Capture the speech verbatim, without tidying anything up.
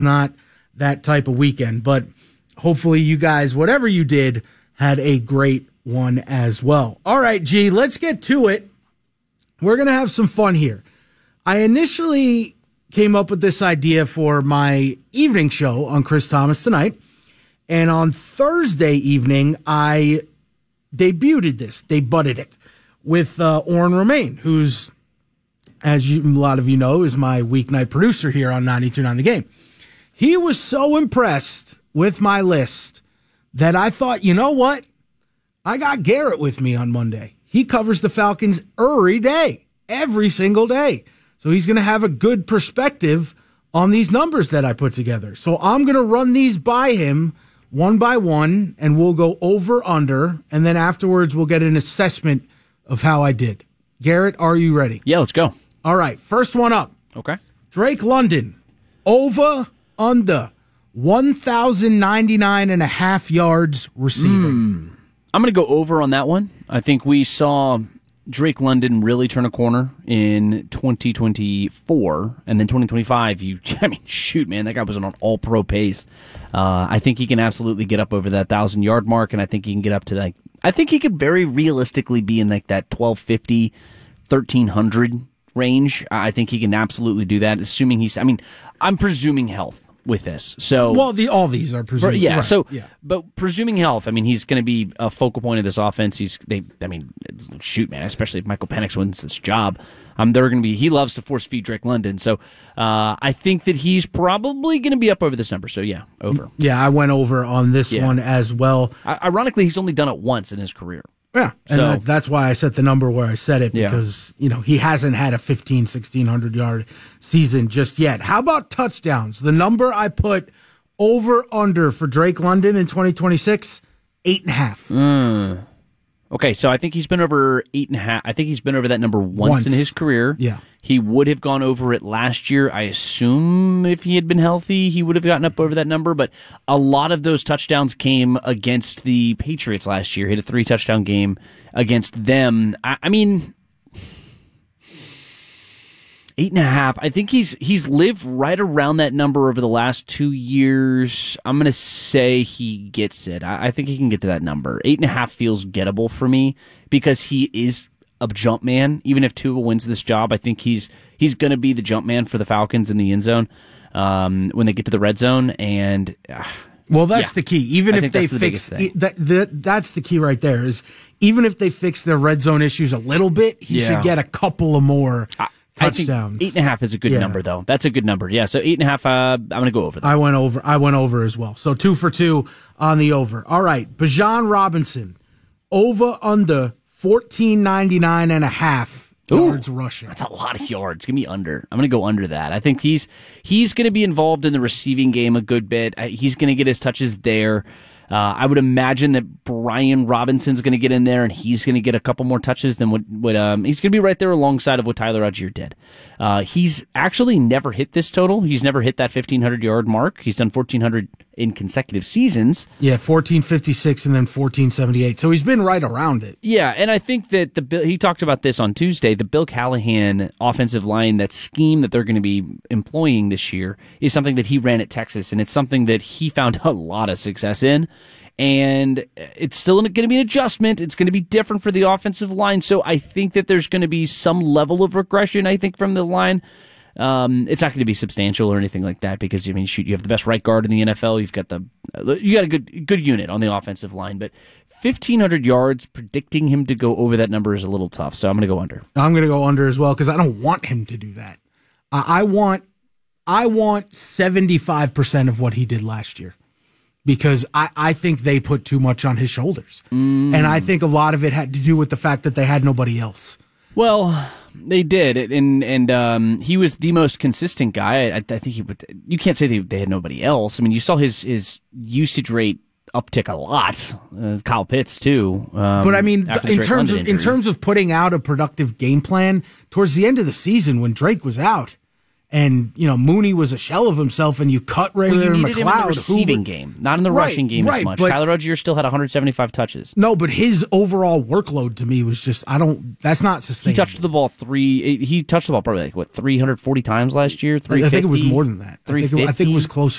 not that type of weekend. But hopefully you guys, whatever you did, had a great one as well. All right, G, let's get to it. We're going to have some fun here. I initially came up with this idea for my evening show on Chris Thomas Tonight. And on Thursday evening, I debuted this, debuted it with uh, Oren Romain, who's, as you, a lot of you know, is my weeknight producer here on ninety-two point nine The Game. He was so impressed with my list that I thought, you know what? I got Garrett with me on Monday. He covers the Falcons every day, every single day. So he's going to have a good perspective on these numbers that I put together. So I'm going to run these by him one by one, and we'll go over, under, and then afterwards we'll get an assessment of how I did. Garrett, are you ready? Yeah, let's go. All right, first one up. Okay. Drake London, over, under, one thousand ninety-nine and a half yards receiving. Mm. I'm going to go over on that one. I think we saw Drake London really turn a corner in twenty twenty-four, and then twenty twenty-five, you, I mean, shoot, man, that guy was on an all-pro pace. Uh, I think he can absolutely get up over that one thousand-yard mark, and I think he can get up to, like, I think he could very realistically be in, like, that twelve fifty, thirteen hundred range. I think he can absolutely do that, assuming he's, I mean, I'm presuming health with this. So well, the all these are presuming. yeah. Right, so, yeah. but presuming health, I mean, he's going to be a focal point of this offense. He's they. I mean, shoot, man. Especially if Michael Penix wins this job, um, they're going to be. He loves to force feed Drake London. So, uh, I think that he's probably going to be up over this number. So, yeah, over. Yeah, I went over on this Yeah. one as well. I- ironically, he's only done it once in his career. Yeah, and So- that, that's why I set the number where I set it, Yeah. because, you know, he hasn't had a fifteen, sixteen hundred yard season just yet. How about touchdowns? The number I put over under for Drake London in twenty twenty-six, eight and a half. Mm. Okay, so I think he's been over eight and a half. I think he's been over that number once, Once. in his career. Yeah. He would have gone over it last year. I assume if he had been healthy, he would have gotten up over that number. But a lot of those touchdowns came against the Patriots last year. He had a three touchdown game against them. I, I mean, eight and a half. I think he's he's lived right around that number over the last two years. I'm going to say he gets it. I, I think he can get to that number. Eight and a half feels gettable for me because he is a jump man. Even if Tua wins this job, I think he's he's going to be the jump man for the Falcons in the end zone um, when they get to the red zone. And uh, Well, that's yeah. the key. Even I if think they that's the fix biggest thing. that, that, that's the key right there. Is even if they fix their red zone issues a little bit, he Yeah. should get a couple of more I, touchdowns. I think eight and a half is a good Yeah. number, though. That's a good number. Yeah, so eight and a half. Uh, I'm going to go over that. I went over. I went over as well. So two for two on the over. All right, Bijan Robinson, over under fourteen ninety nine and a half yards Ooh, rushing. That's a lot of yards. Give me under. I'm going to go under that. I think he's he's going to be involved in the receiving game a good bit. Uh, He's going to get his touches there. Uh, I would imagine that Brian Robinson's going to get in there, and he's going to get a couple more touches than what, what um, he's going to be right there alongside of what Tyler Algier did. Uh, he's actually never hit this total. He's never hit that fifteen hundred yard mark. He's done fourteen hundred in consecutive seasons. Yeah, fourteen fifty-six and then fourteen seventy-eight. So he's been right around it. Yeah, and I think that the Bill, he talked about this on Tuesday. The Bill Callahan offensive line, that scheme that they're going to be employing this year, is something that he ran at Texas, and it's something that he found a lot of success in. And it's still going to be an adjustment. It's going to be different for the offensive line. So I think that there's going to be some level of regression, I think, from the line. Um, it's not going to be substantial or anything like that because, I mean, shoot, you have the best right guard in the N F L. You've got the you got a good good unit on the offensive line. But fifteen hundred yards, predicting him to go over that number is a little tough. So I'm going to go under. I'm going to go under as well because I don't want him to do that. I, I want I want seventy-five percent of what he did last year. Because I, I think they put too much on his shoulders. Mm. And I think a lot of it had to do with the fact that they had nobody else. Well, they did, and and um, he was the most consistent guy. I, I think he would. You can't say they, they had nobody else. I mean, you saw his his usage rate uptick a lot. Uh, Kyle Pitts too. Um, but I mean, in terms London of injury. in terms of putting out a productive game plan towards the end of the season when Drake was out, and you know Mooney was a shell of himself, and you cut Ray well, you Ray needed him in McCloud. the receiving Hoover. game, not in the Right, rushing game right, as much. but- Tyler Rozier still had one hundred seventy-five touches. No, but his overall workload to me was just I don't. That's not He sustainable. touched the ball three. He touched the ball probably like what three hundred forty times last year. three I fifty. think it was more than that. I think it, I think it was closer.